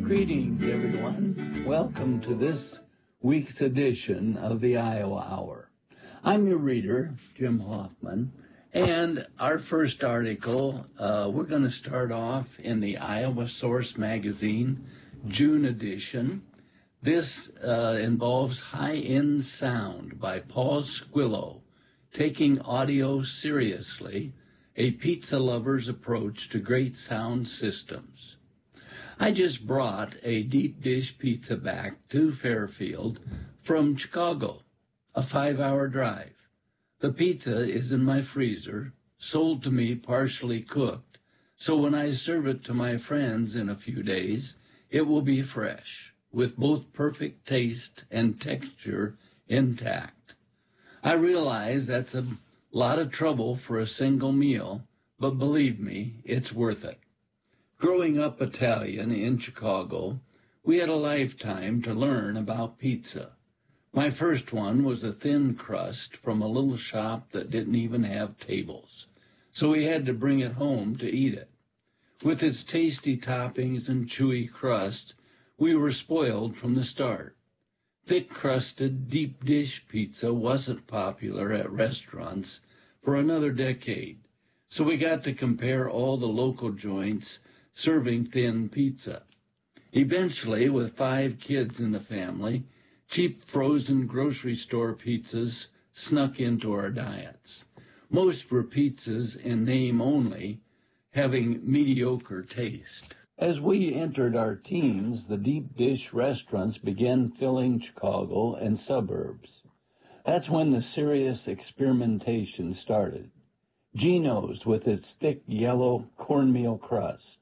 Greetings, everyone. Welcome to this week's edition of the Iowa Hour. I'm your reader, Jim Hoffman, and our first article, we're going to start off in the Iowa Source magazine, June edition. This involves High-End Sound by Paul Squillo, Taking Audio Seriously, a pizza lover's approach to great sound systems. I just brought a deep dish pizza back to Fairfield from Chicago, a 5-hour drive. The pizza is in my freezer, sold to me partially cooked, so when I serve it to my friends in a few days, it will be fresh, with both perfect taste and texture intact. I realize that's a lot of trouble for a single meal, but believe me, it's worth it. Growing up Italian in Chicago, we had a lifetime to learn about pizza. My first one was a thin crust from a little shop that didn't even have tables, so we had to bring it home to eat it. With its tasty toppings and chewy crust, we were spoiled from the start. Thick-crusted deep dish pizza wasn't popular at restaurants for another decade, so we got to compare all the local joints serving thin pizza. Eventually, with 5 kids in the family, cheap frozen grocery store pizzas snuck into our diets. Most were pizzas in name only, having mediocre taste. As we entered our teens, the deep dish restaurants began filling Chicago and suburbs. That's when the serious experimentation started. Geno's with its thick yellow cornmeal crust,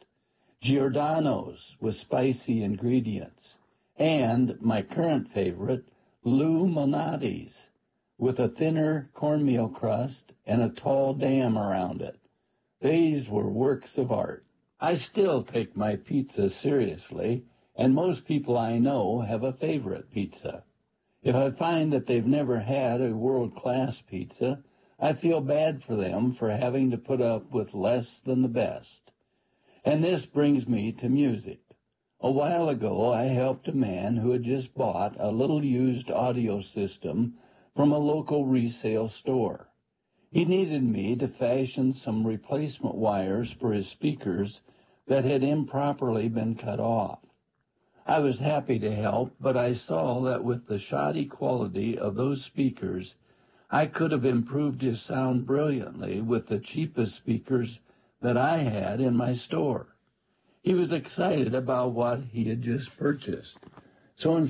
Giordano's with spicy ingredients, and my current favorite, Lou Malnati's, with a thinner cornmeal crust and a tall dam around it. These were works of art. I still take my pizza seriously, and most people I know have a favorite pizza. If I find that they've never had a world-class pizza, I feel bad for them for having to put up with less than the best. And this brings me to music. A while ago, I helped a man who had just bought a little used audio system from a local resale store. He needed me to fashion some replacement wires for his speakers that had improperly been cut off. I was happy to help, but I saw that with the shoddy quality of those speakers, I could have improved his sound brilliantly with the cheapest speakers that I had in my store. He was excited about what he had just purchased. So